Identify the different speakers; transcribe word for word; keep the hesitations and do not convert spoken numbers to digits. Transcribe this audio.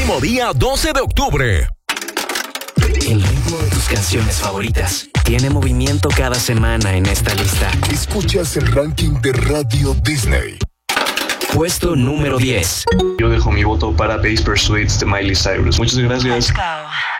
Speaker 1: próximo día doce de octubre.
Speaker 2: El ritmo de tus canciones favoritas tiene movimiento cada semana en esta lista.
Speaker 3: Escuchas el ranking de Radio Disney.
Speaker 2: Puesto número diez.
Speaker 4: Yo dejo mi voto para Paper Suites de Miley Cyrus. Muchas gracias.
Speaker 5: Let's go.